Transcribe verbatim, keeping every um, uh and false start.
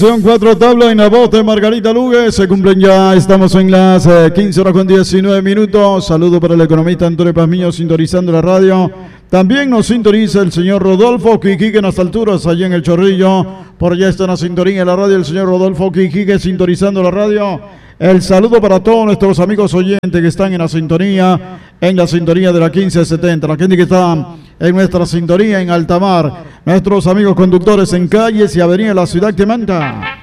Son cuatro tablas en la voz de Margarita Lugue. Se cumplen ya, estamos en las eh, quince horas con diecinueve minutos. Saludo para el economista Antonio Pazmiño sintonizando la radio. También nos sintoniza el señor Rodolfo Quiquique en las alturas, allá en el Chorrillo. Por allá está en la sintonía de la radio el señor Rodolfo Quiquique sintonizando la radio. El saludo para todos nuestros amigos oyentes que están en la sintonía, en la sintonía de la quince setenta, la gente que está en nuestra sintonía en alta mar, nuestros amigos conductores en calles y avenidas de la ciudad de Manta.